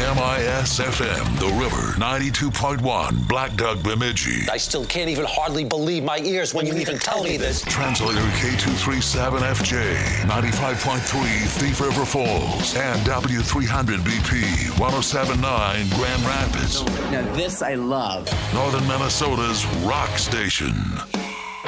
KMIS FM, The River, 92.1, Black Duck, Bemidji. I still can't even hardly believe my ears when you even tell me this. Translator K237FJ, 95.3 Thief River Falls, and W300BP, 107.9 Grand Rapids. Now this I love. Northern Minnesota's rock station.